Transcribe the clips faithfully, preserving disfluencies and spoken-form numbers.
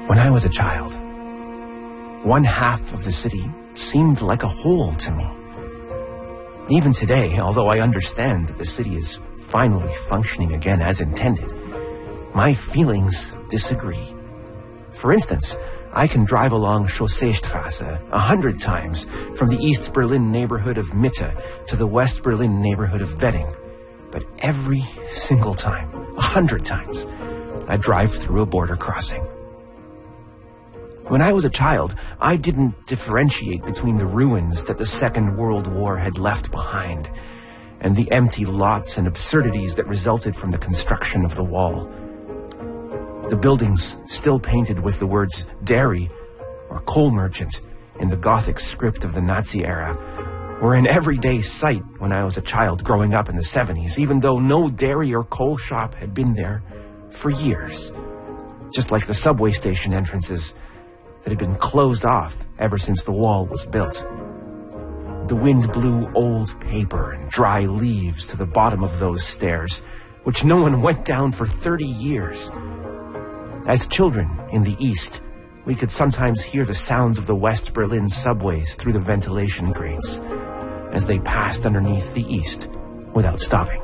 When I was a child, one half of the city seemed like a whole to me. Even today, although I understand that the city is finally functioning again as intended, my feelings disagree. For instance, I can drive along Chausseestrasse a hundred times from the East Berlin neighborhood of Mitte to the West Berlin neighborhood of Wedding. But every single time, a hundred times, I drive through a border crossing. When I was a child, I didn't differentiate between the ruins that the Second World War had left behind and the empty lots and absurdities that resulted from the construction of the wall. The buildings, still painted with the words dairy or coal merchant in the Gothic script of the Nazi era, were an everyday sight when I was a child growing up in the seventies, even though no dairy or coal shop had been there for years. Just like the subway station entrances that had been closed off ever since the wall was built. The wind blew old paper and dry leaves to the bottom of those stairs, which no one went down for thirty years. As children in the East, we could sometimes hear the sounds of the West Berlin subways through the ventilation grates as they passed underneath the East without stopping.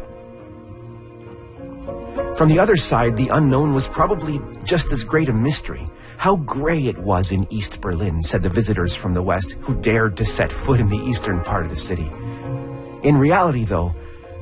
From the other side, the unknown was probably just as great a mystery. How gray it was in East Berlin, said the visitors from the West who dared to set foot in the eastern part of the city. In reality, though,